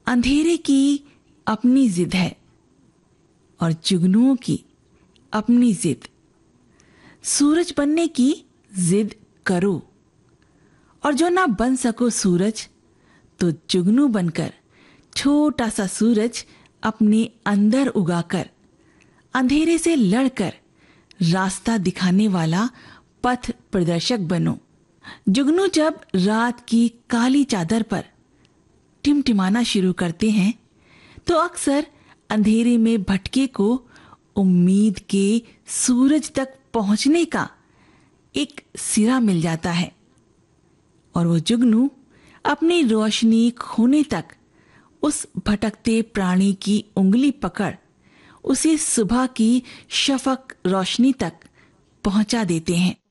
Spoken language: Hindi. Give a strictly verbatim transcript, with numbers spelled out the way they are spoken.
अंधेरे की अपनी जिद है और जुगनुओं की अपनी जिद। सूरज बनने की जिद करो, और जो ना बन सको सूरज तो जुगनू बनकर छोटा सा सूरज अपने अंदर उगाकर अंधेरे से लड़कर रास्ता दिखाने वाला पथ प्रदर्शक बनो। जुगनू जब रात की काली चादर पर टिमटिमाना शुरू करते हैं तो अक्सर अंधेरे में भटके को उम्मीद के सूरज तक पहुंचने का एक सिरा मिल जाता है, और वो जुगनू अपनी रोशनी खोने तक उस भटकते प्राणी की उंगली पकड़ उसे सुबह की शफक रोशनी तक पहुंचा देते हैं।